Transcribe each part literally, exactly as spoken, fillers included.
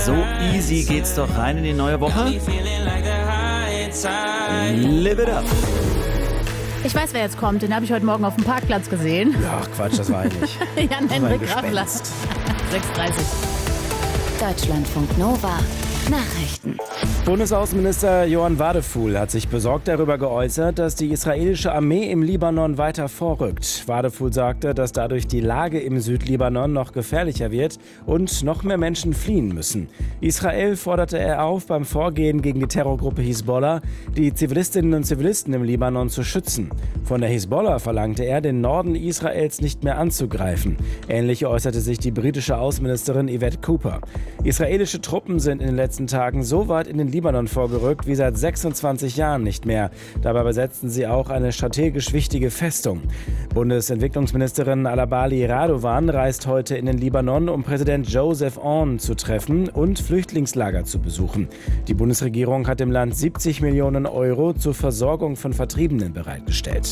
So easy geht's doch rein in die neue Woche. Live it up. Ich weiß, wer jetzt kommt. Den habe ich heute Morgen auf dem Parkplatz gesehen. Ja, Quatsch, das war ich nicht. Jan-Henrik Raffler. sechs Uhr dreißig. Deutschlandfunk Nova. Nachrichten. Bundesaußenminister Johann Wadephul hat sich besorgt darüber geäußert, dass die israelische Armee im Libanon weiter vorrückt. Wadephul sagte, dass dadurch die Lage im Südlibanon noch gefährlicher wird und noch mehr Menschen fliehen müssen. Israel forderte er auf, beim Vorgehen gegen die Terrorgruppe Hisbollah die Zivilistinnen und Zivilisten im Libanon zu schützen. Von der Hisbollah verlangte er, den Norden Israels nicht mehr anzugreifen. Ähnlich äußerte sich die britische Außenministerin Yvette Cooper. Israelische Truppen sind in den letzten Tagen so weit in den Libanon vorgerückt wie seit sechsundzwanzig Jahren nicht mehr. Dabei besetzten sie auch eine strategisch wichtige Festung. Bundesentwicklungsministerin Alabali Radovan reist heute in den Libanon, um Präsident Joseph Aoun zu treffen und Flüchtlingslager zu besuchen. Die Bundesregierung hat dem Land siebzig Millionen Euro zur Versorgung von Vertriebenen bereitgestellt.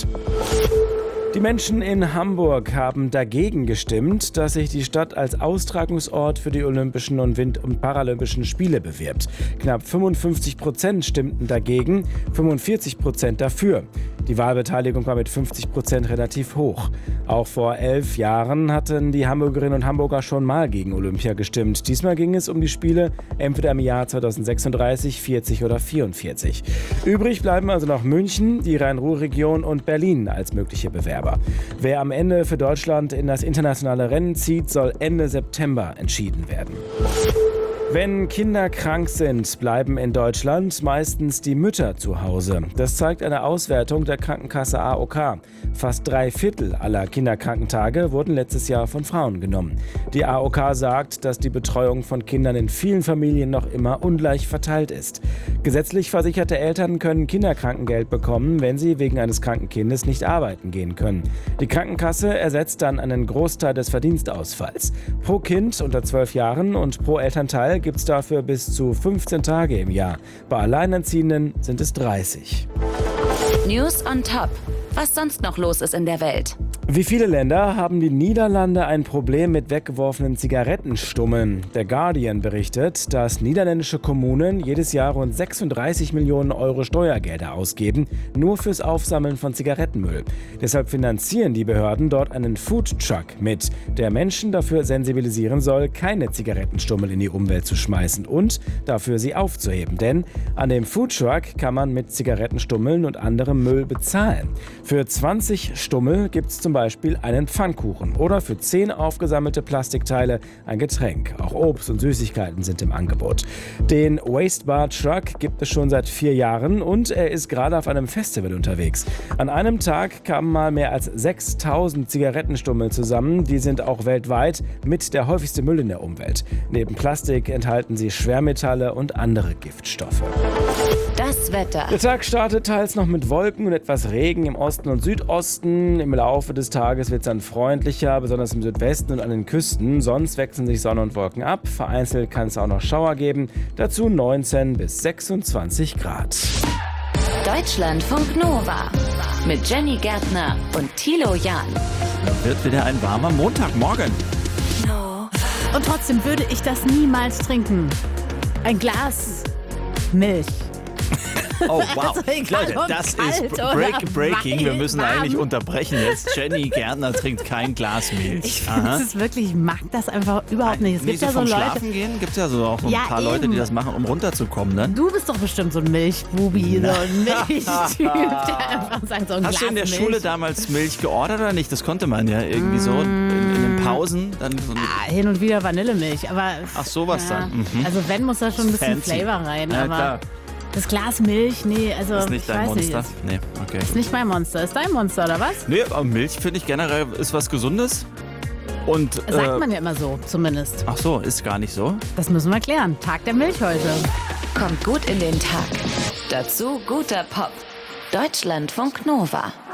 Die Menschen in Hamburg haben dagegen gestimmt, dass sich die Stadt als Austragungsort für die Olympischen und Wind- und Paralympischen Spiele bewirbt. Knapp fünfundfünfzig Prozent stimmten dagegen, fünfundvierzig Prozent dafür. Die Wahlbeteiligung war mit fünfzig Prozent relativ hoch. Auch vor elf Jahren hatten die Hamburgerinnen und Hamburger schon mal gegen Olympia gestimmt. Diesmal ging es um die Spiele entweder im Jahr zweitausendsechsunddreißig, vierzig oder vierundvierzig. Übrig bleiben also noch München, die Rhein-Ruhr-Region und Berlin als mögliche Bewerber. Wer am Ende für Deutschland in das internationale Rennen zieht, soll Ende September entschieden werden. Wenn Kinder krank sind, bleiben in Deutschland meistens die Mütter zu Hause. Das zeigt eine Auswertung der Krankenkasse A O K. Fast drei Viertel aller Kinderkrankentage wurden letztes Jahr von Frauen genommen. Die A O K sagt, dass die Betreuung von Kindern in vielen Familien noch immer ungleich verteilt ist. Gesetzlich versicherte Eltern können Kinderkrankengeld bekommen, wenn sie wegen eines kranken Kindes nicht arbeiten gehen können. Die Krankenkasse ersetzt dann einen Großteil des Verdienstausfalls. Pro Kind unter zwölf Jahren und pro Elternteil gibt es dafür bis zu fünfzehn Tage im Jahr. Bei Alleinerziehenden sind es dreißig. News on Top. Was sonst noch los ist in der Welt. Wie viele Länder haben die Niederlande ein Problem mit weggeworfenen Zigarettenstummeln? Der Guardian berichtet, dass niederländische Kommunen jedes Jahr rund sechsunddreißig Millionen Euro Steuergelder ausgeben, nur fürs Aufsammeln von Zigarettenmüll. Deshalb finanzieren die Behörden dort einen Foodtruck mit, der Menschen dafür sensibilisieren soll, keine Zigarettenstummel in die Umwelt zu schmeißen und dafür sie aufzuheben. Denn an dem Foodtruck kann man mit Zigarettenstummeln und anderem Müll bezahlen. Für zwanzig Stummel gibt es zum Beispiel einen Pfannkuchen oder für zehn aufgesammelte Plastikteile ein Getränk. Auch Obst und Süßigkeiten sind im Angebot. Den Waste Bar Truck gibt es schon seit vier Jahren und er ist gerade auf einem Festival unterwegs. An einem Tag kamen mal mehr als sechstausend Zigarettenstummel zusammen. Die sind auch weltweit mit der häufigste Müll in der Umwelt. Neben Plastik enthalten sie Schwermetalle und andere Giftstoffe. Das Wetter. Der Tag startet teils noch mit Wolken und etwas Regen im Osten und Südosten. Im Laufe des Tages wird es dann freundlicher, besonders im Südwesten und an den Küsten. Sonst wechseln sich Sonne und Wolken ab. Vereinzelt kann es auch noch Schauer geben. Dazu neunzehn bis sechsundzwanzig Grad. Deutschlandfunk Nova. Mit Jenny Gärtner und Thilo Jahn. Wird wieder ein warmer Montagmorgen. Und trotzdem würde ich das niemals trinken. Ein Glas Milch. Oh wow, Also egal, Leute, ob das kalt ist oder Break Breaking. Wir müssen warm. eigentlich unterbrechen jetzt. Jenny Gärtner trinkt kein Glas Milch. Ich finde es wirklich, ich mag das einfach überhaupt nicht. Es Nee, gibt so ja so vom Leute. Schlafen gehen gibt es ja so auch so ein Ja, paar Leute, eben. die das machen, um runterzukommen dann. Du bist doch bestimmt so ein Milchbubi, so ein Milchtyp, der einfach sagt, so ein Hast Glas du in der Milch. Schule damals Milch geordert oder nicht? Das konnte man ja irgendwie so in, in den Pausen. Dann so ein Ah, hin und wieder Vanillemilch, aber... Ach, sowas ja, dann. Mhm. Also wenn, muss da schon ein bisschen Fancy. Flavor rein, Ja, aber klar. das Glas Milch, nee, also Das ist nicht ich dein weiß Monster? nicht. Nee, okay. Ist nicht mein Monster. Ist dein Monster, oder was? Nee, aber Milch finde ich generell ist was Gesundes. Und, Sagt äh, man ja immer so, zumindest. ach so, ist gar nicht so. Das müssen wir klären. Tag der Milch heute. Kommt gut in den Tag. Dazu guter Pop. Deutschlandfunk Nova.